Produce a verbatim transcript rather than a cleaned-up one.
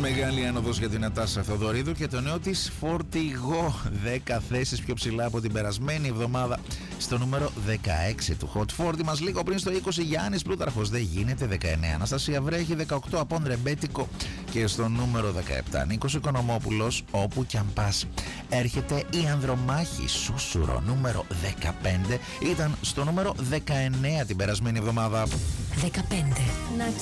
Μεγάλη άνοδος για την Νατάσα Θεοδωρίδου και το νέο της Φορτηγό. δέκα θέσεις πιο ψηλά από την περασμένη εβδομάδα. Στο νούμερο δεκαέξι του Hot φορτι μας, λίγο πριν στο είκοσι Γιάννης Πλούταρχος. Δεν γίνεται. δεκαεννέα Αναστασία Βρέχη, δεκαοκτώ Απόν Ρεμπέτικο. Και στο νούμερο δεκαεπτά Νίκος Οικονομόπουλος, όπου κι αν πας. Έρχεται η Ανδρομάχη Σούσουρο, νούμερο δεκαπέντε. Ήταν στο νούμερο δεκαεννέα την περασμένη εβδομάδα. δεκαπέντε. Να